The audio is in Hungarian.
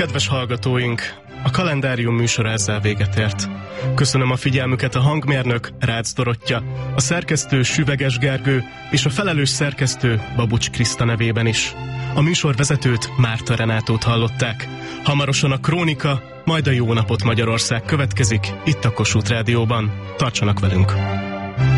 Kedves hallgatóink, a kalendárium műsora ezzel véget ért. Köszönöm a figyelmüket a hangmérnök Rácz Dorottya, a szerkesztő Süveges Gergő és a felelős szerkesztő Babucs Kriszta nevében is. A műsorvezetőt, Márta Renátót hallották. Hamarosan a Krónika, majd a Jó napot Magyarország következik itt a Kossuth Rádióban. Tartsanak velünk!